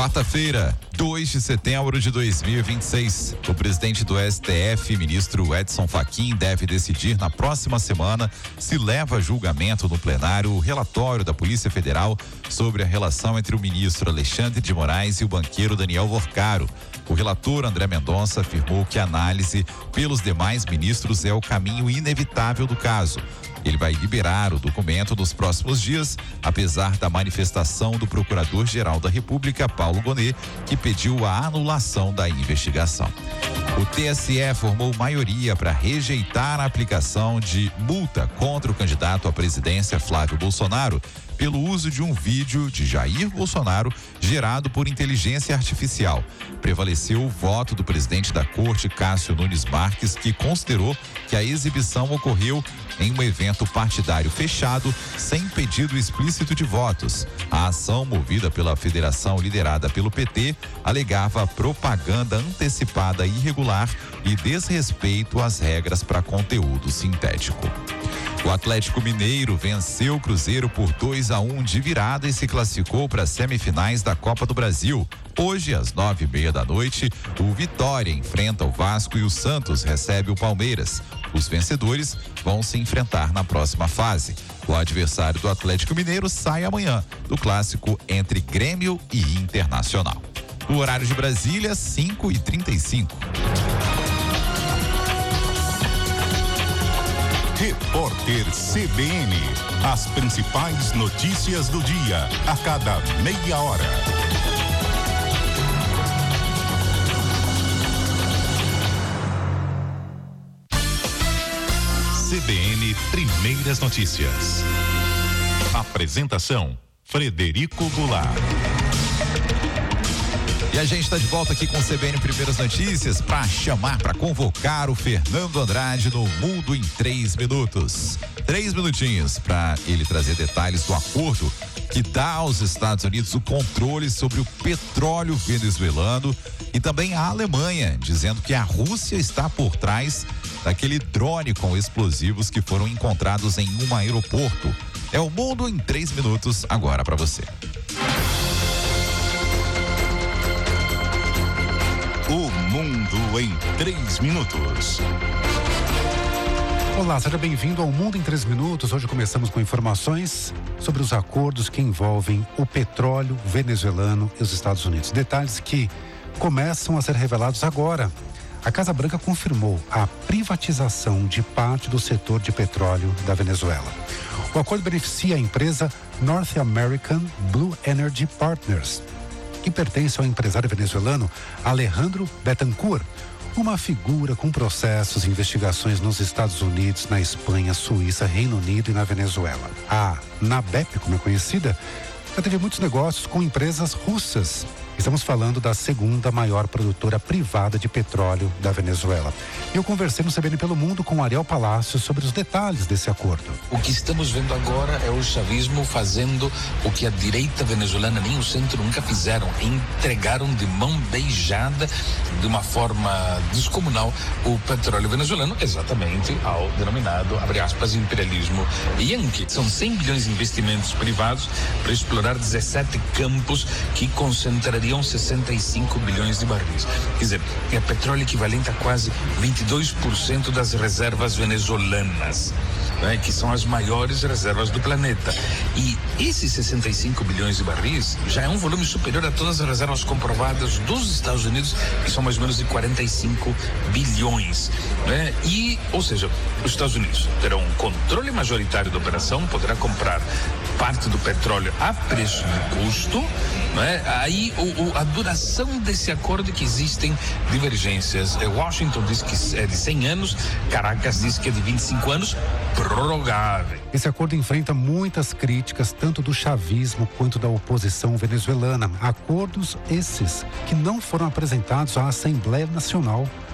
Quarta-feira, 2 de setembro de 2026. O presidente do STF, ministro Edson Fachin, deve decidir na próxima semana se leva a julgamento no plenário o relatório da Polícia Federal sobre a relação entre o ministro Alexandre de Moraes e o banqueiro Daniel Vorcaro. O relator André Mendonça afirmou que a análise pelos demais ministros é o caminho inevitável do caso. Ele vai liberar o documento nos próximos dias, apesar da manifestação do Procurador-Geral da República, Paulo Gonet, que pediu a anulação da investigação. O TSE formou maioria para rejeitar a aplicação de multa contra o candidato à presidência Flávio Bolsonaro pelo uso de um vídeo de Jair Bolsonaro gerado por inteligência artificial. Prevaleceu o voto do presidente da Corte, Cássio Nunes Marques, que considerou que a exibição ocorreu em um evento partidário fechado, sem pedido explícito de votos. A ação, movida pela federação liderada pelo PT, alegava propaganda antecipada irregular e desrespeito às regras para conteúdo sintético. O Atlético Mineiro venceu o Cruzeiro por 2-1 de virada e se classificou para as semifinais da Copa do Brasil. Hoje, às 9:30 da noite, o Vitória enfrenta o Vasco e o Santos recebe o Palmeiras. Os vencedores vão se enfrentar na próxima fase. O adversário do Atlético Mineiro sai amanhã do clássico entre Grêmio e Internacional. O horário de Brasília, 5h35. Repórter CBN. As principais notícias do dia, a cada meia hora. CBN Primeiras Notícias. Apresentação: Frederico Goulart. E a gente está de volta aqui com o CBN Primeiras Notícias para convocar o Fernando Andrade no Mundo em 3 minutos. 3 minutinhos para ele trazer detalhes do acordo que dá aos Estados Unidos o controle sobre o petróleo venezuelano e também a Alemanha, dizendo que a Rússia está por trás daquele drone com explosivos que foram encontrados em um aeroporto. É o Mundo em 3 minutos agora para você. O Mundo em 3 minutos. Olá, seja bem-vindo ao Mundo em 3 minutos. Hoje começamos com informações sobre os acordos que envolvem o petróleo venezuelano e os Estados Unidos. Detalhes que começam a ser revelados agora. A Casa Branca confirmou a privatização de parte do setor de petróleo da Venezuela. O acordo beneficia a empresa North American Blue Energy Partners, que pertence ao empresário venezuelano Alejandro Betancourt, uma figura com processos e investigações nos Estados Unidos, na Espanha, Suíça, Reino Unido e na Venezuela. A NABEP, como é conhecida, já teve muitos negócios com empresas russas. Estamos falando da segunda maior produtora privada de petróleo da Venezuela. Eu conversei no CBN Pelo Mundo com Ariel Palacios sobre os detalhes desse acordo. O que estamos vendo agora é o chavismo fazendo o que a direita venezuelana nem o centro nunca fizeram. Entregaram de mão beijada, de uma forma descomunal, o petróleo venezuelano exatamente ao denominado, abre aspas, imperialismo yankee. São 100 bilhões de investimentos privados para explorar 17 campos que concentrariam 65 bilhões de barris. Quer dizer, é petróleo equivalente a quase 22% das reservas venezuelanas, né, que são as maiores reservas do planeta. E esses 65 bilhões de barris já é um volume superior a todas as reservas comprovadas dos Estados Unidos, que são mais ou menos de 45 bilhões. Né? E, ou seja, os Estados Unidos terão um controle majoritário da operação, poderá comprar parte do petróleo a preço de custo, né? Aí a duração desse acordo é que existem divergências. Washington diz que é de 100 anos, Caracas diz que é de 25 anos, prorrogável. Esse acordo enfrenta muitas críticas, tanto do chavismo quanto da oposição venezuelana. Acordos esses que não foram apresentados à Assembleia Nacional